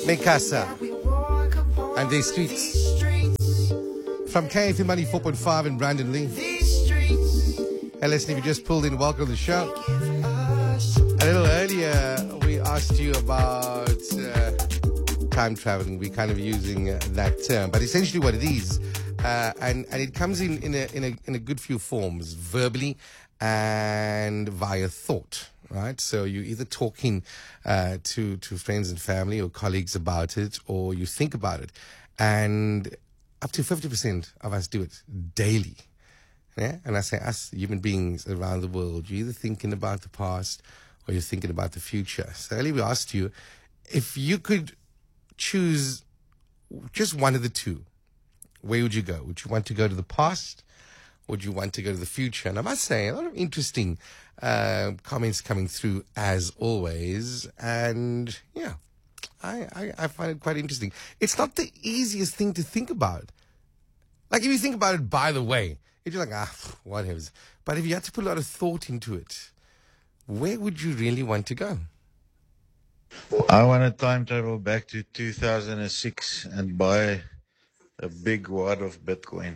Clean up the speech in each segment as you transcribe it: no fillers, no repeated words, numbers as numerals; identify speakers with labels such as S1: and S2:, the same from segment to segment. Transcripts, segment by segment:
S1: Mikasa and their streets. From KFM Money 4.5 in Brandon Lee. Hey, listen, if you just pulled in, welcome to the show. A little earlier, we asked you about time traveling. We're kind of using that term, but essentially what it is, and it comes in a good few forms, verbally and via thought. Right, so you're either talking to friends and family or colleagues about it, or you think about it, and up to 50% of us do it daily. Yeah, and I say us human beings around the world, you're either thinking about the past or you're thinking about the future. So earlier we asked you if you could choose just one of the two, where would you go? Would you want to go to the past? Would you want to go to the future? And I must say, a lot of interesting comments coming through as always. And yeah, I find it quite interesting. It's not the easiest thing to think about. Like if you think about it, by the way, you're just like, whatever. But if you had to put a lot of thought into it, where would you really want to go?
S2: I want to time travel back to 2006 and buy a big wad of Bitcoin.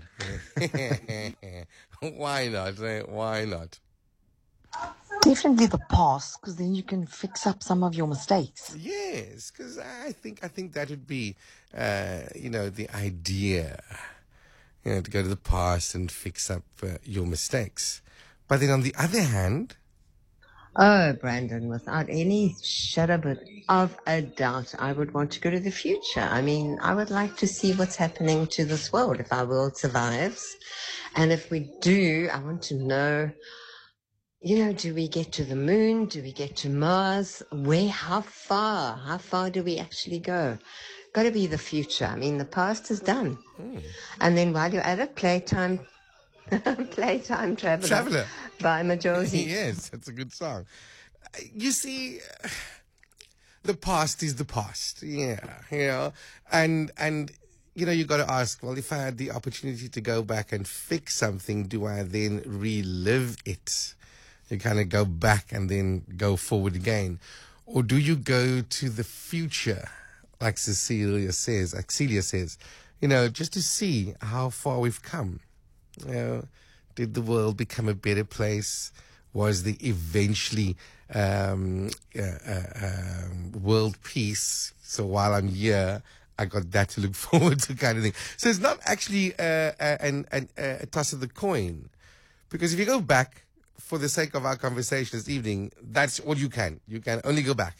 S1: Why not? Why not?
S3: Definitely the past, because then you can fix up some of your mistakes.
S1: Yes, because I think that would be, the idea, to go to the past and fix up your mistakes. But then on the other hand...
S4: Oh, Brandon, without any shadow of a doubt, I would want to go to the future. I mean, I would like to see what's happening to this world, if our world survives. And if we do, I want to know, do we get to the moon? Do we get to Mars? How far do we actually go? Got to be the future. I mean, the past is done. And then while you're at it, Playtime Traveler by Majosi.
S1: Yes, that's a good song. You see, the past is the past. Yeah, and you got to ask, well, if I had the opportunity to go back and fix something, do I then relive it? You kind of go back and then go forward again. Or do you go to the future, like Celia says, just to see how far we've come? Did the world become a better place? Was there eventually world peace? So while I'm here, I got that to look forward to, kind of thing. So it's not actually a toss of the coin, because if you go back, for the sake of our conversation this evening, that's all you can. You can only go back,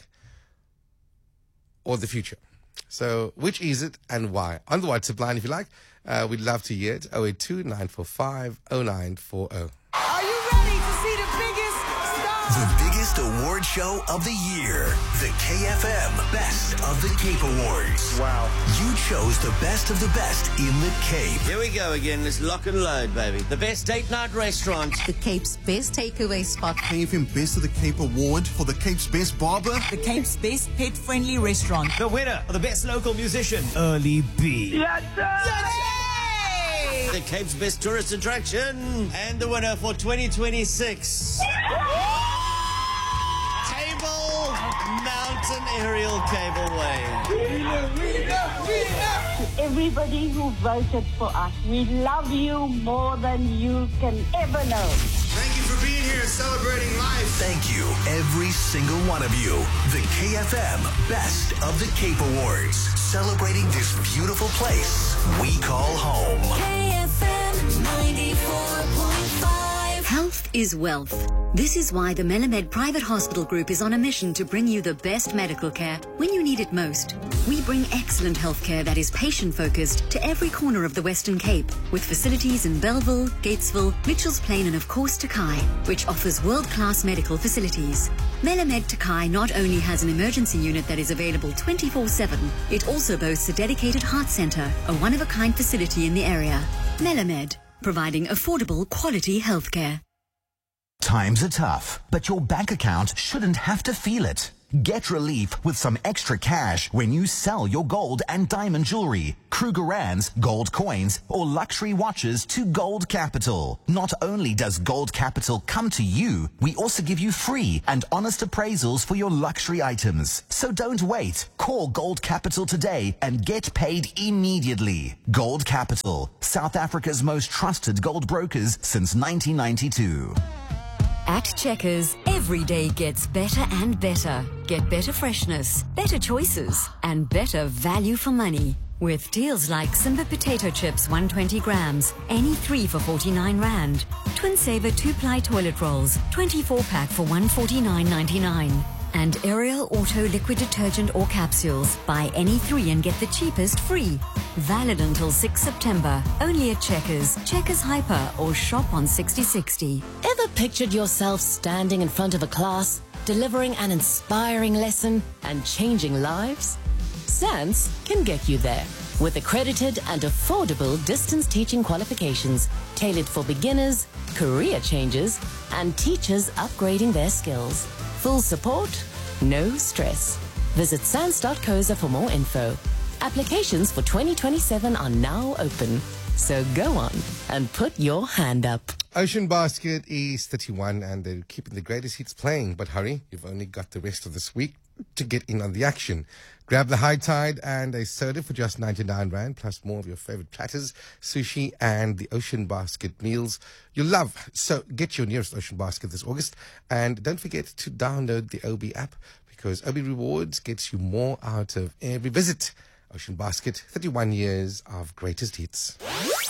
S1: or the future. So which is it and why? On the WhatsApp line, if you like. We'd love to hear it. 082-945-0940.
S5: Are you ready to see the biggest star?
S6: The biggest award show of the year. The KFM Best of the Cape Awards.
S5: Wow.
S6: You chose the best of the best in the Cape.
S7: Here we go again. Let's lock and load, baby. The best date night restaurant.
S8: The Cape's best takeaway spot.
S9: KFM Best of the Cape Award for the Cape's best barber.
S10: The Cape's best pet-friendly restaurant.
S11: The winner of the best local musician, Early B.
S5: Yes, sir!
S7: The Cape's best tourist attraction. And the winner for 2026. Table Mountain Aerial Cableway.
S12: To everybody who voted for us, we love you more than you can ever know.
S6: Thank you for being here and celebrating life. Thank you, every single one of you. The KFM Best of the Cape Awards, celebrating this beautiful place we call home.
S8: KFM 94.5. Health is wealth. This is why the Melamed Private Hospital Group is on a mission to bring you the best medical care when you need it most. We bring excellent healthcare that is patient-focused to every corner of the Western Cape, with facilities in Bellville, Gatesville, Mitchells Plain and of course Takai, which offers world-class medical facilities. Melamed Takai not only has an emergency unit that is available 24/7, it also boasts a dedicated heart center, a one-of-a-kind facility in the area. Melamed, providing affordable, quality healthcare.
S13: Times are tough, but your bank account shouldn't have to feel it. Get relief with some extra cash when you sell your gold and diamond jewelry, Krugerrands, gold coins, or luxury watches to Gold Capital. Not only does Gold Capital come to you, we also give you free and honest appraisals for your luxury items. So don't wait. Call Gold Capital today and get paid immediately. Gold Capital, South Africa's most trusted gold brokers since 1992.
S8: At Checkers, every day gets better and better. Get better freshness, better choices, and better value for money. With deals like Simba potato chips 120 grams, any 3 for 49 Rand. Twin Saver 2-ply toilet rolls, 24-pack for 149.99. And Ariel Auto liquid detergent or capsules. Buy any 3 and get the cheapest free. Valid until 6 September. Only at Checkers, Checkers Hyper, or shop on 6060.
S14: Ever pictured yourself standing in front of a class, delivering an inspiring lesson and changing lives? SANS can get you there with accredited and affordable distance teaching qualifications tailored for beginners, career changers, and teachers upgrading their skills. Full support, no stress. Visit sans.coza for more info. Applications for 2027 are now open. So go on and put your hand up.
S1: Ocean Basket is 31 and they're keeping the greatest hits playing. But hurry, you've only got the rest of this week to get in on the action. Grab the High Tide and a soda for just 99 Rand, plus more of your favorite platters, sushi, and the Ocean Basket meals you'll love. So get your nearest Ocean Basket this August. And don't forget to download the OB app, because OB Rewards gets you more out of every visit. Ocean Basket, 31 years of greatest hits.